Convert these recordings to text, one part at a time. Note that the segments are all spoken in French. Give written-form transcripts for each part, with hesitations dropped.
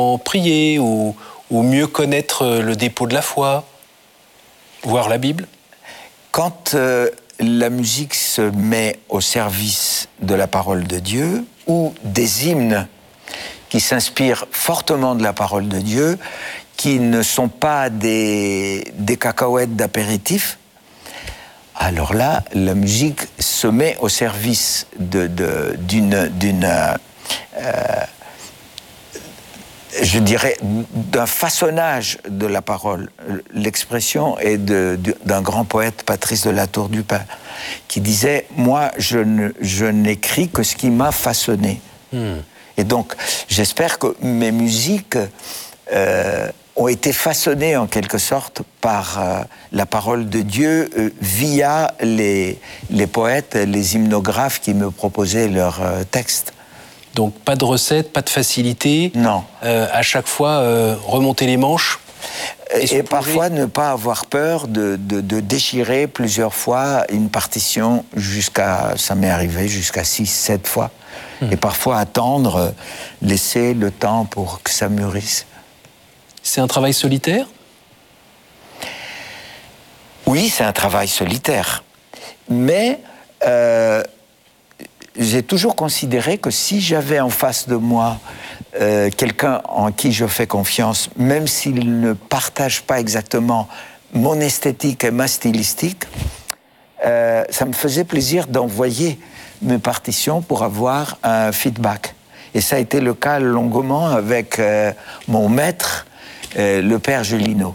prier ou mieux connaître le dépôt de la foi, voir la Bible? Quand la musique se met au service de la parole de Dieu ou des hymnes qui s'inspirent fortement de la parole de Dieu, qui ne sont pas des cacahuètes d'apéritif, alors là, la musique se met au service je dirais, d'un façonnage de la parole. L'expression est d'un grand poète, Patrice de la Tour du Pin, qui disait « Moi, je n'écris que ce qui m'a façonné ». Et donc, j'espère que mes musiques ont été façonnées en quelque sorte par la parole de Dieu via les poètes, les hymnographes qui me proposaient leurs textes. Donc pas de recette, pas de facilité. Non. À chaque fois, remonter les manches. Et parfois ne pas avoir peur de déchirer plusieurs fois une partition ça m'est arrivé jusqu'à 6-7 fois. Et parfois attendre, laisser le temps pour que ça mûrisse. C'est un travail solitaire ? Oui, c'est un travail solitaire. Mais j'ai toujours considéré que si j'avais en face de moi quelqu'un en qui je fais confiance, même s'il ne partage pas exactement mon esthétique et ma stylistique, ça me faisait plaisir d'envoyer mes partitions pour avoir un feedback. Et ça a été le cas longuement avec mon maître, le père Gélineau.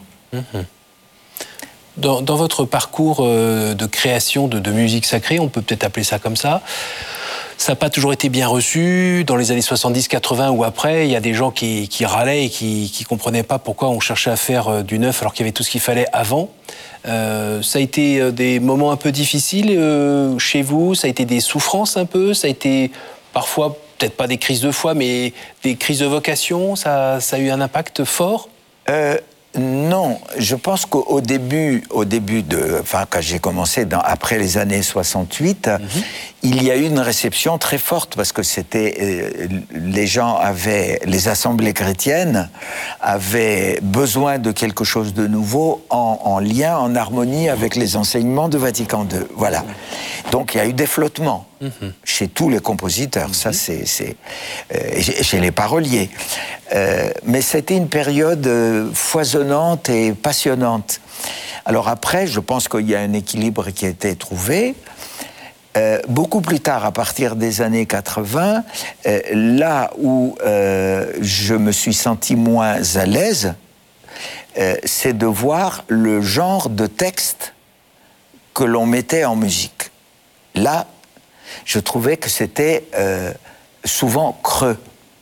Dans votre parcours de création de musique sacrée, on peut peut-être appeler ça comme ça, ça n'a pas toujours été bien reçu. Dans les années 70-80 ou après, il y a des gens qui râlaient et qui ne comprenaient pas pourquoi on cherchait à faire du neuf alors qu'il y avait tout ce qu'il fallait avant. Ça a été des moments un peu difficiles chez vous, ça a été des souffrances un peu, ça a été parfois, peut-être pas des crises de foi, mais des crises de vocation, ça a eu un impact fort? Non, je pense qu'au début quand j'ai commencé après les années 68, il y a eu une réception très forte parce que les assemblées chrétiennes avaient besoin de quelque chose de nouveau en lien, en harmonie avec les enseignements de Vatican II. Voilà. Donc il y a eu des flottements chez tous les compositeurs, ça c'est chez les paroliers. Mais c'était une période foisonnante et passionnante. Alors après, je pense qu'il y a un équilibre qui a été trouvé. Beaucoup plus tard, à partir des années 80, là où je me suis senti moins à l'aise, c'est de voir le genre de texte que l'on mettait en musique. Là, je trouvais que c'était souvent creux.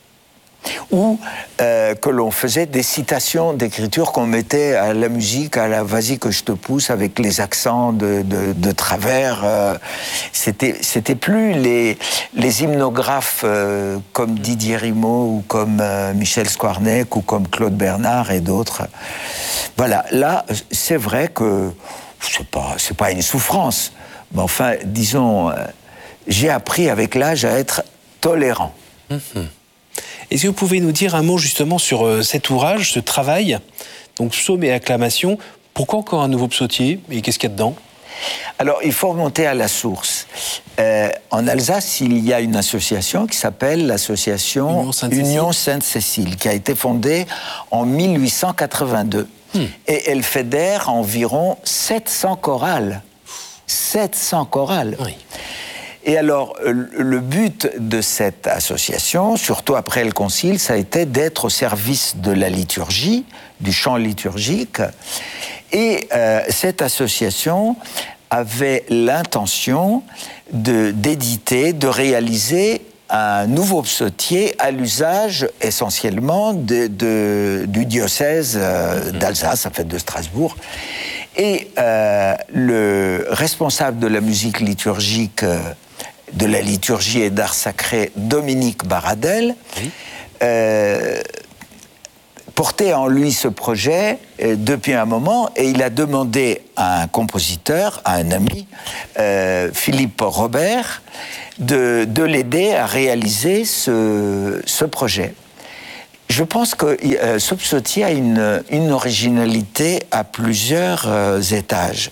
Ou que l'on faisait des citations d'écriture qu'on mettait à la musique, à la vas-y que je te pousse, avec les accents de travers. C'était plus les hymnographes comme Didier Rimaud ou comme Michel Skwarnek ou comme Claude Bernard et d'autres. Voilà, là, c'est vrai que c'est pas une souffrance. Mais enfin, disons, j'ai appris avec l'âge à être tolérant. Est-ce que vous pouvez nous dire un mot justement sur cet ouvrage, ce travail, donc psaume et acclamation? Pourquoi encore un nouveau psautier et qu'est-ce qu'il y a dedans? Alors, il faut remonter à la source. En Alsace, il y a une association qui s'appelle l'association Union Sainte-Cécile, qui a été fondée en 1882. Et elle fédère environ 700 chorales. 700 chorales. Oui. Et alors, le but de cette association, surtout après le Concile, ça a été d'être au service de la liturgie, du chant liturgique. Et cette association avait l'intention d'éditer, de réaliser un nouveau psautier à l'usage essentiellement du diocèse d'Alsace, en fait de Strasbourg. Et le responsable de la musique liturgique, de la liturgie et d'art sacré, Dominique Baradel, portait en lui ce projet depuis un moment, et il a demandé à un compositeur, à un ami, Philippe Robert, de l'aider à réaliser ce projet. Je pense que ce psautier a une originalité à plusieurs étages.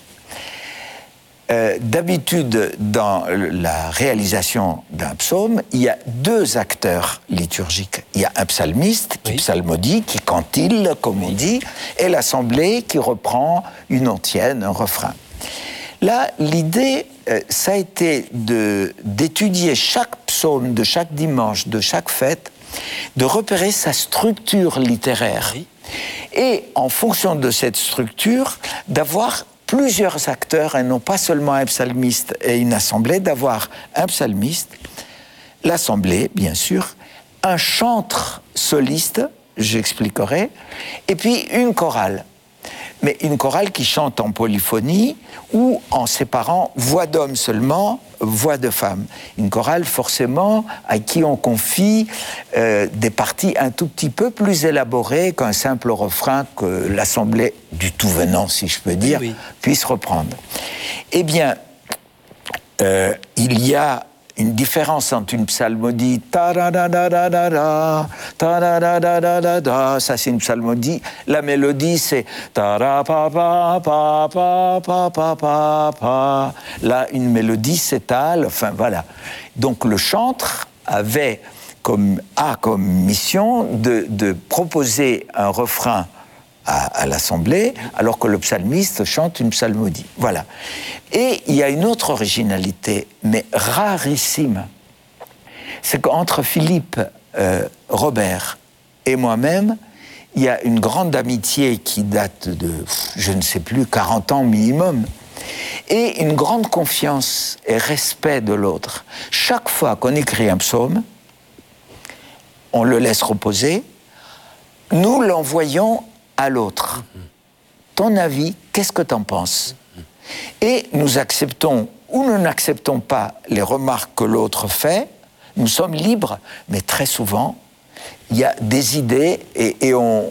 D'habitude, dans la réalisation d'un psaume, il y a deux acteurs liturgiques. Il y a un psalmiste qui psalmodie, qui cantille, comme on dit, et l'assemblée qui reprend une ontienne, un refrain. Là, l'idée, ça a été d'étudier chaque psaume de chaque dimanche, de chaque fête, de repérer sa structure littéraire. Et en fonction de cette structure, d'avoir plusieurs acteurs, et non pas seulement un psalmiste et une assemblée, d'avoir un psalmiste, l'assemblée, bien sûr, un chantre soliste, j'expliquerai, et puis une chorale. Mais une chorale qui chante en polyphonie ou en séparant voix d'homme seulement, voix de femme. Une chorale, forcément, à qui on confie des parties un tout petit peu plus élaborées qu'un simple refrain que l'assemblée du tout venant, si je peux dire, puisse reprendre. Eh bien, il y a une différence entre une psalmodie ta-da-da-da-da-da, ta-da-da-da-da-da, ça c'est une psalmodie. La mélodie c'est ta-ra-pa-pa-pa-pa-pa-pa-pa. Là, une mélodie s'étale, enfin voilà. Donc le chantre avait comme mission de proposer un refrain à l'assemblée, alors que le psalmiste chante une psalmodie. Voilà. Et il y a une autre originalité, mais rarissime. C'est qu'entre Philippe Robert et moi-même, il y a une grande amitié qui date de, je ne sais plus, 40 ans minimum, et une grande confiance et respect de l'autre. Chaque fois qu'on écrit un psaume, on le laisse reposer, nous l'envoyons à l'autre. Ton avis, qu'est-ce que t'en penses? Et nous acceptons ou nous n'acceptons pas les remarques que l'autre fait, nous sommes libres, mais très souvent, il y a des idées et on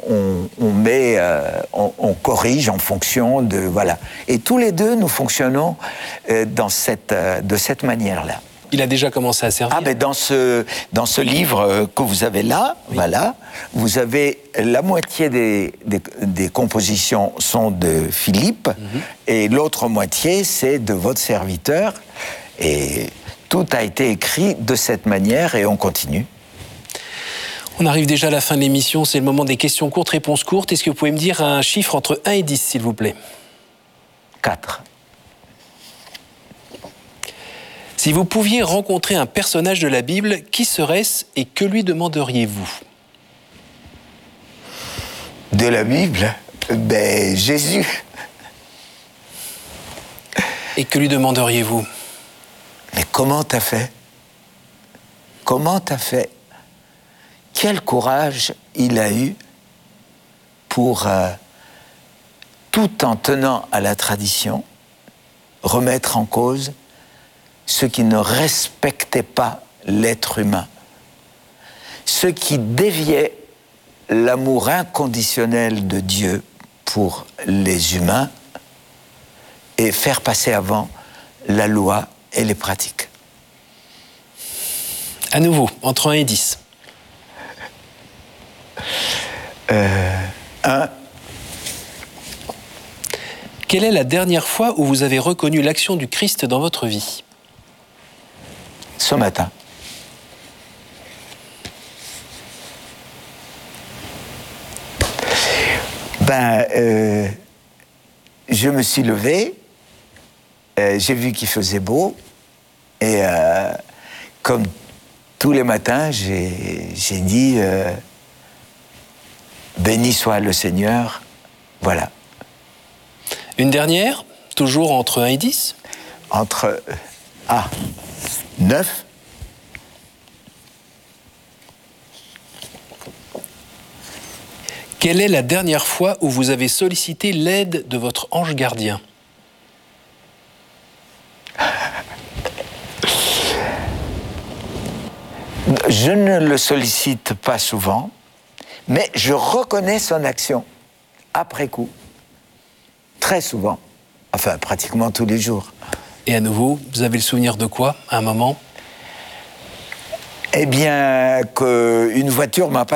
corrige en fonction de... Voilà. Et tous les deux, nous fonctionnons de cette manière-là. Il a déjà commencé à servir. Ah, mais dans ce livre que vous avez là, voilà, vous avez la moitié des compositions sont de Philippe, et l'autre moitié, c'est de votre serviteur. Et tout a été écrit de cette manière, et on continue. On arrive déjà à la fin de l'émission, c'est le moment des questions courtes, réponses courtes. Est-ce que vous pouvez me dire un chiffre entre 1 et 10, s'il vous plaît? 4. Si vous pouviez rencontrer un personnage de la Bible, qui serait-ce et que lui demanderiez-vous? De la Bible? Ben, Jésus. Et que lui demanderiez-vous? Mais comment t'as fait? Comment t'as fait? Quel courage il a eu pour, tout en tenant à la tradition, remettre en cause ceux qui ne respectaient pas l'être humain, ceux qui déviaient l'amour inconditionnel de Dieu pour les humains et faire passer avant la loi et les pratiques. À nouveau, entre 1 et 10. 1. Quelle est la dernière fois où vous avez reconnu l'action du Christ dans votre vie? Ce matin. Je me suis levé, j'ai vu qu'il faisait beau, et comme tous les matins, j'ai dit béni soit le Seigneur, voilà. Une dernière, toujours entre 1 et 10? Entre 9. Quelle est la dernière fois où vous avez sollicité l'aide de votre ange gardien? Je ne le sollicite pas souvent, mais je reconnais son action après coup, très souvent, enfin pratiquement tous les jours. Et à nouveau, vous avez le souvenir de quoi, à un moment? Eh bien, qu'une voiture m'a